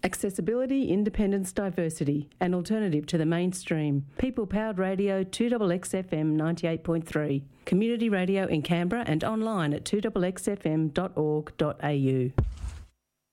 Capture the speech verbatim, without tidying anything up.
Accessibility, independence, diversity. An alternative to the mainstream. People-powered radio, two X X F M ninety-eight point three. Community radio in Canberra and online at two x x f m dot org dot a u.